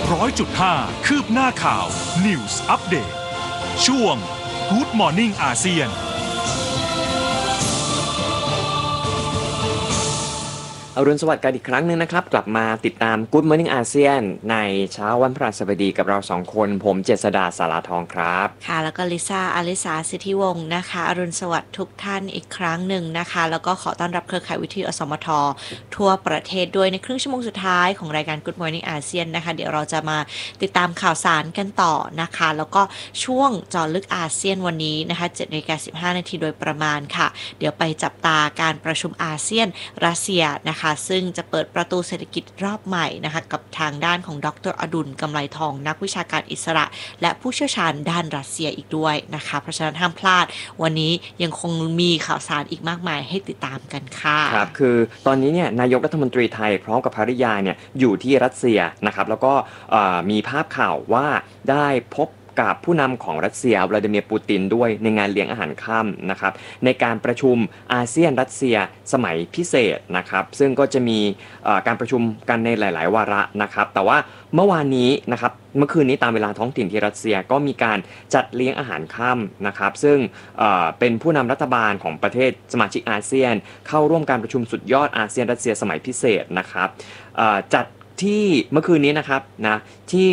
100.5 คืบหน้าข่าว News Update ช่วง Good Morning อาเซียนอรุณสวัสดิ์กันอีกครั้งหนึ่งนะครับกลับมาติดตาม Good Morning อาเซียนในเช้าวันพฤหัสบดีกับเรา2คนผมเจษดาสาราทองครับค่ะแล้วก็ลิซ่าอลิสาสิทธิวงศ์นะคะอรุณสวัสดิ์ทุกท่านอีกครั้งหนึ่งนะคะแล้วก็ขอต้อนรับเครือข่ายวิทยุอสมททั่วประเทศด้วยในครึ่งชั่วโมงสุดท้ายของรายการ Good Morning อาเซียนนะคะเดี๋ยวเราจะมาติดตามข่าวสารกันต่อนะคะแล้วก็ช่วงเจาะลึกอาเซียนวันนี้นะคะ 7:15 น.โดยประมาณค่ะเดี๋ยวไปจับตาการประชุมอาเซียนรัสเซียนะคะซึ่งจะเปิดประตูเศรษฐกิจรอบใหม่นะคะกับทางด้านของดร.อดุลกำไลทองนักวิชาการอิสระและผู้เชี่ยวชาญด้านรัสเซียอีกด้วยนะคะเพราะฉะนั้นห้ามพลาดวันนี้ยังคงมีข่าวสารอีกมากมายให้ติดตามกันค่ะครับคือตอนนี้เนี่ยนายกรัฐมนตรีไทยพร้อมกับภริยาเนี่ยอยู่ที่รัสเซียนะครับแล้วก็มีภาพข่าวว่าได้พบกับผู้นำของรัสเซียวลาดิเมียร์ปูตินด้วยในงานเลี้ยงอาหารค่ำนะครับในการประชุมอาเซียนรัสเซียสมัยพิเศษนะครับซึ่งก็จะมีการประชุมกันในหลายๆวาระนะครับแต่ว่าเมื่อวานนี้นะครับเมื่อคืนนี้ตามเวลาท้องถิ่นที่รัสเซียก็มีการจัดเลี้ยงอาหารค่ำนะครับซึ่งเป็นผู้นำรัฐบาลของประเทศสมาชิกอาเซียนเข้าร่วมการประชุมสุดยอดอาเซียนรัสเซียสมัยพิเศษนะครับจัดที่เมื่อคืนนี้นะครับนะที่